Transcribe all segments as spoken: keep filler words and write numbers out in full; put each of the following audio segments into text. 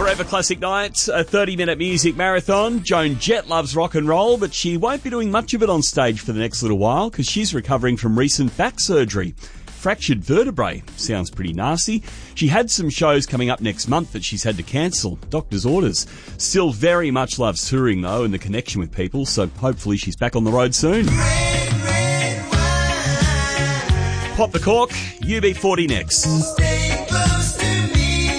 Forever Classic Night, a thirty-minute music marathon. Joan Jett loves rock and roll, but she won't be doing much of it on stage for the next little while because she's recovering from recent back surgery. Fractured vertebrae. Sounds pretty nasty. She had some shows coming up next month that she's had to cancel. Doctor's orders. Still very much loves touring, though, and the connection with people, so hopefully she's back on the road soon. Red, red wine. Pop the cork. U B forty next. Stay close to me.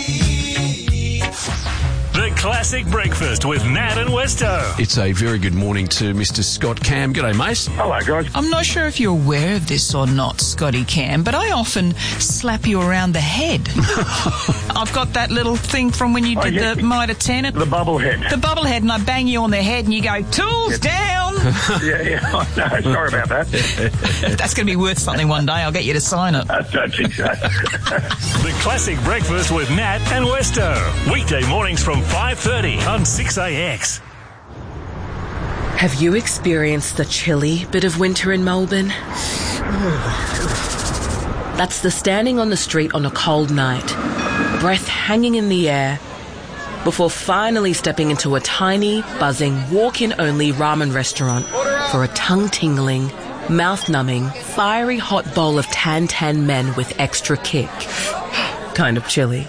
The Classic Breakfast with Nat and Westo. It's a very good morning to Mister Scott Cam. G'day, mate. Hello, guys. I'm not sure if you're aware of this or not, Scotty Cam, but I often slap you around the head. I've got that little thing from when you Oh, did yes. the Mitre ten. At The bubblehead. the bubblehead, and I bang you on the head and you go, tools down! yeah, yeah. I know. Sorry about that. That's going to be worth something one day. I'll get you to sign it. I don't think so. The Classic Breakfast with Nat and Westo. Weekday mornings from five thirty on six A X. Have you experienced the chilly bit of winter in Melbourne? That's the standing on the street on a cold night, breath hanging in the air, before finally stepping into a tiny, buzzing, walk-in-only ramen restaurant for a tongue-tingling, mouth-numbing, fiery hot bowl of tan-tan men with extra kick. Kind of chilly.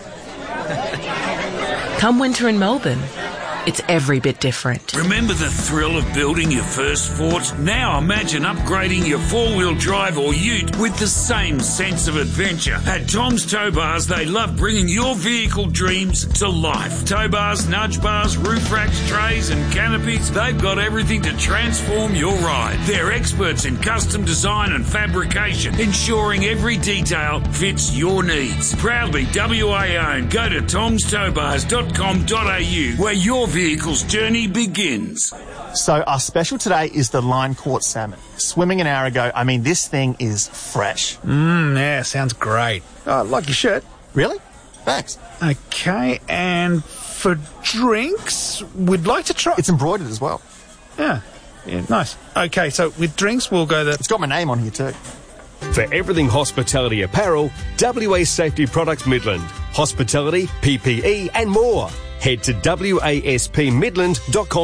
Come winter in Melbourne, it's every bit different. Remember the thrill of building your first fort? Now imagine upgrading your four-wheel drive or ute with the same sense of adventure. At Tom's Tow Bars, they love bringing your vehicle dreams to life. Tow bars, nudge bars, roof racks, trays and canopies, they've got everything to transform your ride. They're experts in custom design and fabrication, ensuring every detail fits your needs. Proudly W A owned. Go to toms tow bars dot com dot a u where your vehicle's journey begins. So our special today is the line caught salmon. Swimming an hour ago. I mean, this thing is fresh. Mmm, yeah, sounds great. Oh, like your shirt. Really? Thanks. Okay, and for drinks, we'd like to try... It's embroidered as well. Yeah, yeah, nice. Okay, so with drinks, we'll go the... It's got my name on here too. For everything hospitality apparel, W A Safety Products Midland. Hospitality, P P E and more. Head to wasp midland dot com.